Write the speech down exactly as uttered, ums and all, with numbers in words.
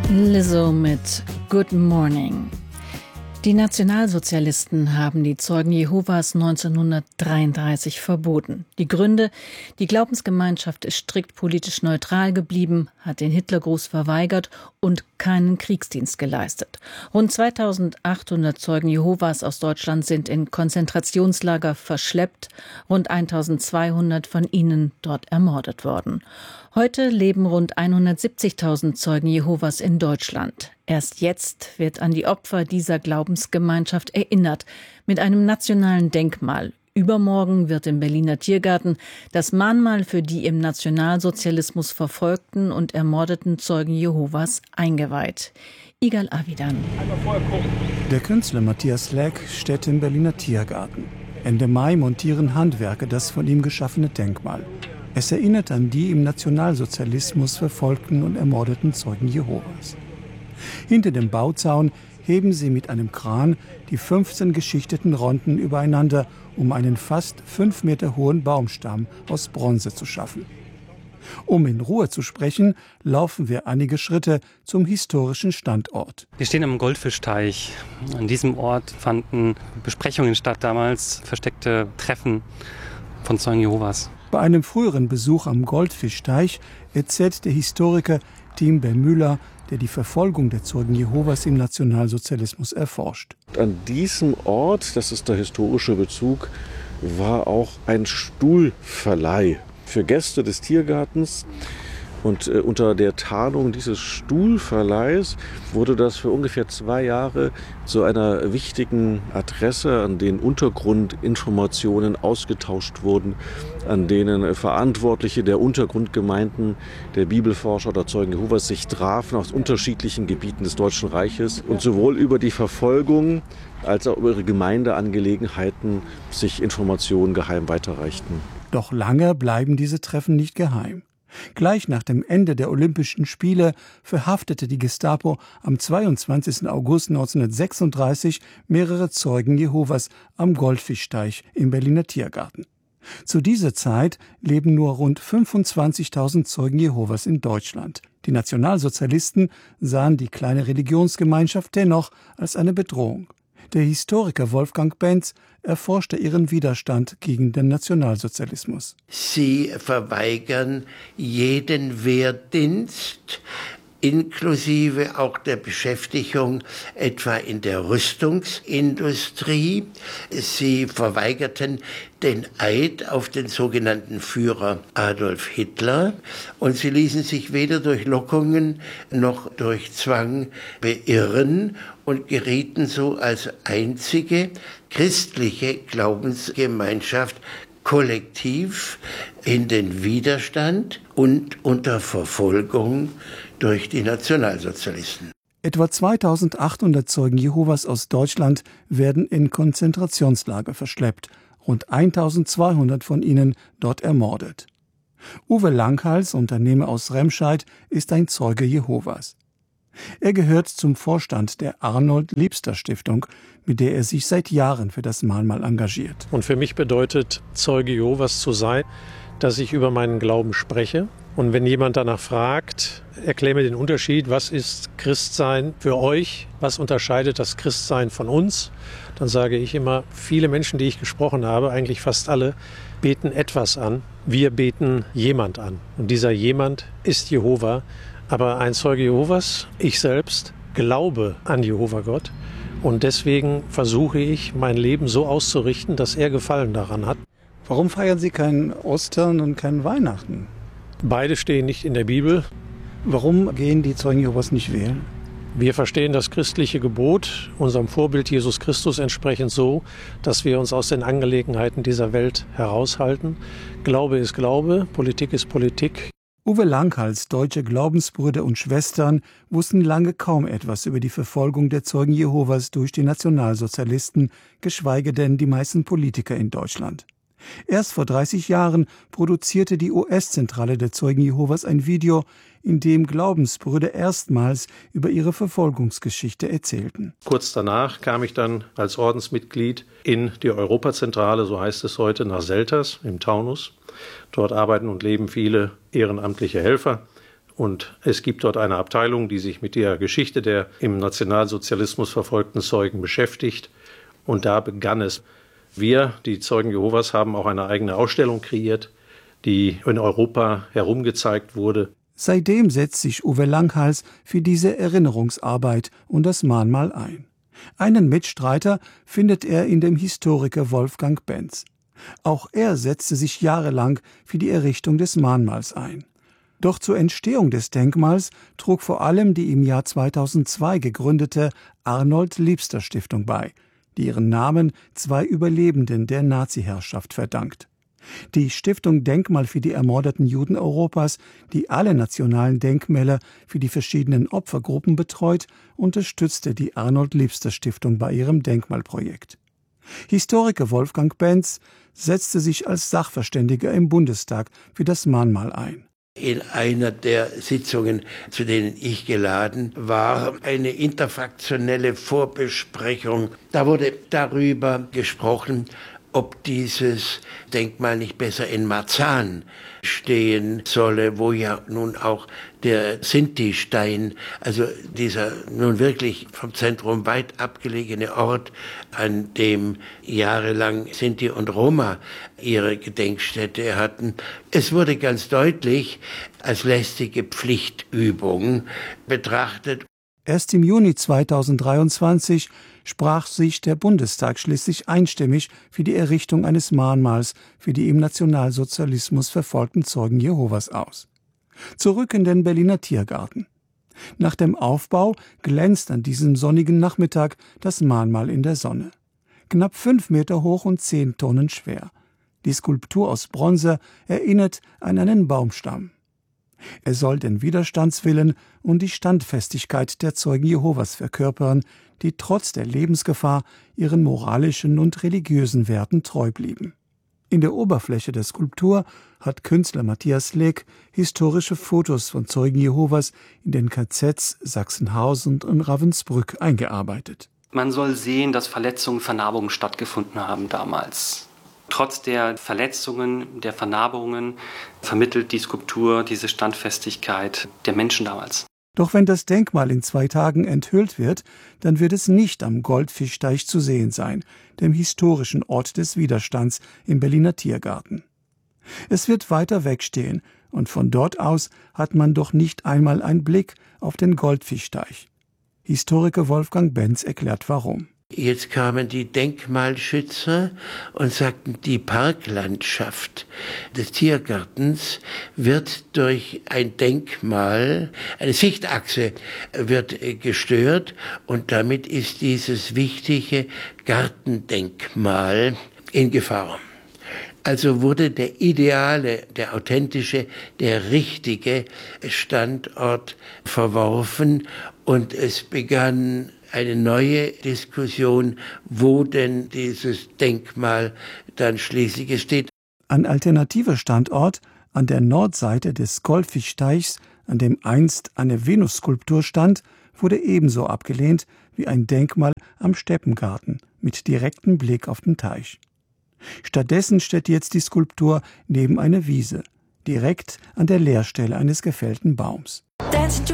Lizzo mit Good Morning. Die Nationalsozialisten haben die Zeugen Jehovas neunzehnhundertdreiunddreißig verboten. Die Gründe: Die Glaubensgemeinschaft ist strikt politisch neutral geblieben, hat den Hitlergruß verweigert und keinen Kriegsdienst geleistet. Rund zweitausendachthundert Zeugen Jehovas aus Deutschland sind in Konzentrationslager verschleppt, rund eintausendzweihundert von ihnen dort ermordet worden. Heute leben rund hundertsiebzigtausend Zeugen Jehovas in Deutschland. Erst jetzt wird an die Opfer dieser Glaubensgemeinschaft erinnert, mit einem nationalen Denkmal. Übermorgen wird im Berliner Tiergarten das Mahnmal für die im Nationalsozialismus verfolgten und ermordeten Zeugen Jehovas eingeweiht. Igal Avidan. Der Künstler Matthias Leck steht im Berliner Tiergarten. Ende Mai montieren Handwerker das von ihm geschaffene Denkmal. Es erinnert an die im Nationalsozialismus verfolgten und ermordeten Zeugen Jehovas. Hinter dem Bauzaun heben sie mit einem Kran die fünfzehn geschichteten Ronden übereinander, um einen fast fünf Meter hohen Baumstamm aus Bronze zu schaffen. Um in Ruhe zu sprechen, laufen wir einige Schritte zum historischen Standort. Wir stehen am Goldfischteich. An diesem Ort fanden Besprechungen statt damals, versteckte Treffen von Zeugen Jehovas. Bei einem früheren Besuch am Goldfischteich erzählt der Historiker Tim Müller, der die Verfolgung der Zeugen Jehovas im Nationalsozialismus erforscht. An diesem Ort, das ist der historische Bezug, war auch ein Stuhlverleih für Gäste des Tiergartens. Und äh, unter der Tarnung dieses Stuhlverleihs wurde das für ungefähr zwei Jahre zu einer wichtigen Adresse, an denen Untergrundinformationen ausgetauscht wurden, an denen Verantwortliche der Untergrundgemeinden, der Bibelforscher oder Zeugen Jehovas sich trafen aus unterschiedlichen Gebieten des Deutschen Reiches und sowohl über die Verfolgung als auch über ihre Gemeindeangelegenheiten sich Informationen geheim weiterreichten. Doch lange bleiben diese Treffen nicht geheim. Gleich nach dem Ende der Olympischen Spiele verhaftete die Gestapo am zweiundzwanzigsten August neunzehnhundertsechsunddreißig mehrere Zeugen Jehovas am Goldfischteich im Berliner Tiergarten. Zu dieser Zeit leben nur rund fünfundzwanzigtausend Zeugen Jehovas in Deutschland. Die Nationalsozialisten sahen die kleine Religionsgemeinschaft dennoch als eine Bedrohung. Der Historiker Wolfgang Benz erforschte ihren Widerstand gegen den Nationalsozialismus. Sie verweigern jeden Wehrdienst, inklusive auch der Beschäftigung etwa in der Rüstungsindustrie. Sie verweigerten den Eid auf den sogenannten Führer Adolf Hitler und sie ließen sich weder durch Lockungen noch durch Zwang beirren und gerieten so als einzige christliche Glaubensgemeinschaft kollektiv in den Widerstand und unter Verfolgung durch die Nationalsozialisten. Etwa zweitausendachthundert Zeugen Jehovas aus Deutschland werden in Konzentrationslager verschleppt, rund eintausendzweihundert von ihnen dort ermordet. Uwe Langhals, Unternehmer aus Remscheid, ist ein Zeuge Jehovas. Er gehört zum Vorstand der Arnold-Liebster-Stiftung, mit der er sich seit Jahren für das Mahnmal engagiert. Und für mich bedeutet, Zeuge Jehovas zu sein, dass ich über meinen Glauben spreche. Und wenn jemand danach fragt, erklär mir den Unterschied, was ist Christsein für euch, was unterscheidet das Christsein von uns, dann sage ich immer, viele Menschen, die ich gesprochen habe, eigentlich fast alle, beten etwas an. Wir beten jemand an. Und dieser jemand ist Jehova. Aber ein Zeuge Jehovas, ich selbst, glaube an Jehova Gott. Und deswegen versuche ich, mein Leben so auszurichten, dass er Gefallen daran hat. Warum feiern Sie kein Ostern und kein Weihnachten? Beide stehen nicht in der Bibel. Warum gehen die Zeugen Jehovas nicht wählen? Wir verstehen das christliche Gebot unserem Vorbild Jesus Christus entsprechend so, dass wir uns aus den Angelegenheiten dieser Welt heraushalten. Glaube ist Glaube, Politik ist Politik. Uwe Langhals deutsche Glaubensbrüder und Schwestern wussten lange kaum etwas über die Verfolgung der Zeugen Jehovas durch die Nationalsozialisten, geschweige denn die meisten Politiker in Deutschland. Erst vor dreißig Jahren produzierte die U S-Zentrale der Zeugen Jehovas ein Video, in dem Glaubensbrüder erstmals über ihre Verfolgungsgeschichte erzählten. Kurz danach kam ich dann als Ordensmitglied in die Europazentrale, so heißt es heute, nach Selters im Taunus. Dort arbeiten und leben viele ehrenamtliche Helfer. Und es gibt dort eine Abteilung, die sich mit der Geschichte der im Nationalsozialismus verfolgten Zeugen beschäftigt. Und da begann es. Wir, die Zeugen Jehovas, haben auch eine eigene Ausstellung kreiert, die in Europa herumgezeigt wurde. Seitdem setzt sich Uwe Langhals für diese Erinnerungsarbeit und das Mahnmal ein. Einen Mitstreiter findet er in dem Historiker Wolfgang Benz. Auch er setzte sich jahrelang für die Errichtung des Mahnmals ein. Doch zur Entstehung des Denkmals trug vor allem die im Jahr zweitausendzwei gegründete Arnold-Liebster-Stiftung bei, die ihren Namen zwei Überlebenden der Nazi-Herrschaft verdankt. Die Stiftung Denkmal für die ermordeten Juden Europas, die alle nationalen Denkmäler für die verschiedenen Opfergruppen betreut, unterstützte die Arnold-Liebster-Stiftung bei ihrem Denkmalprojekt. Historiker Wolfgang Benz setzte sich als Sachverständiger im Bundestag für das Mahnmal ein. In einer der Sitzungen, zu denen ich geladen war, eine interfraktionelle Vorbesprechung. Da wurde darüber gesprochen, ob dieses Denkmal nicht besser in Marzahn stehen solle, wo ja nun auch der Sinti-Stein, also dieser nun wirklich vom Zentrum weit abgelegene Ort, an dem jahrelang Sinti und Roma ihre Gedenkstätte hatten. Es wurde ganz deutlich als lästige Pflichtübung betrachtet. Erst im Juni zweitausenddreiundzwanzig sprach sich der Bundestag schließlich einstimmig für die Errichtung eines Mahnmals für die im Nationalsozialismus verfolgten Zeugen Jehovas aus. Zurück in den Berliner Tiergarten. Nach dem Aufbau glänzt an diesem sonnigen Nachmittag das Mahnmal in der Sonne. Knapp fünf Meter hoch und zehn Tonnen schwer. Die Skulptur aus Bronze erinnert an einen Baumstamm. Er soll den Widerstandswillen und die Standfestigkeit der Zeugen Jehovas verkörpern, die trotz der Lebensgefahr ihren moralischen und religiösen Werten treu blieben. In der Oberfläche der Skulptur hat Künstler Matthias Leck historische Fotos von Zeugen Jehovas in den K Zs Sachsenhausen und Ravensbrück eingearbeitet. Man soll sehen, dass Verletzungen, Vernarbungen stattgefunden haben damals. Trotz der Verletzungen, der Vernarbungen vermittelt die Skulptur diese Standfestigkeit der Menschen damals. Doch wenn das Denkmal in zwei Tagen enthüllt wird, dann wird es nicht am Goldfischteich zu sehen sein, dem historischen Ort des Widerstands im Berliner Tiergarten. Es wird weiter wegstehen und von dort aus hat man doch nicht einmal einen Blick auf den Goldfischteich. Historiker Wolfgang Benz erklärt warum. Jetzt kamen die Denkmalschützer und sagten, die Parklandschaft des Tiergartens wird durch ein Denkmal, eine Sichtachse wird gestört und damit ist dieses wichtige Gartendenkmal in Gefahr. Also wurde der ideale, der authentische, der richtige Standort verworfen und es begann eine neue Diskussion, wo denn dieses Denkmal dann schließlich steht. Ein alternativer Standort an der Nordseite des Goldfischteichs, an dem einst eine Venusskulptur stand, wurde ebenso abgelehnt wie ein Denkmal am Steppengarten mit direktem Blick auf den Teich. Stattdessen steht jetzt die Skulptur neben einer Wiese, direkt an der Leerstelle eines gefällten Baums. Dancing to